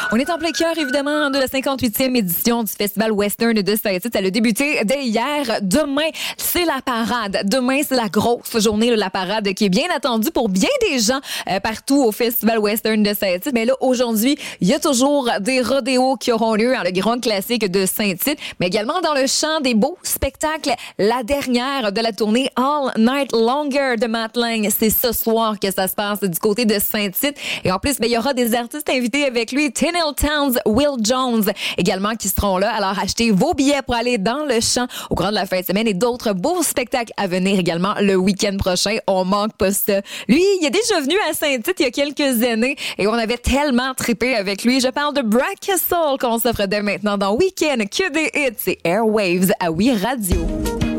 On est en plein cœur, évidemment, de la 58e édition du Festival Western de Saint-Tite. Elle a débuté dès hier. Demain, c'est la parade. Demain, c'est la grosse journée de la parade qui est bien attendue pour bien des gens partout au Festival Western de Saint-Tite. Mais là, aujourd'hui, il y a toujours des rodéos qui auront lieu dans le grand classique de Saint-Tite, mais également dans le champ des beaux spectacles. La dernière de la tournée All Night Longer de Matt Lang. C'est ce soir que ça se passe du côté de Saint-Tite. Et en plus, il y aura des artistes invités avec lui. Tin Towns, Will Jones également qui seront là. Alors, achetez vos billets pour aller dans le champ au courant de la fin de semaine et d'autres beaux spectacles à venir également le week-end prochain. On manque pas ça. Lui, il est déjà venu à Saint-Tite il y a quelques années et on avait tellement trippé avec lui. Je parle de Brad Castle qu'on s'offre dès maintenant dans Week-end que des hits et Airwaves à Oui Radio.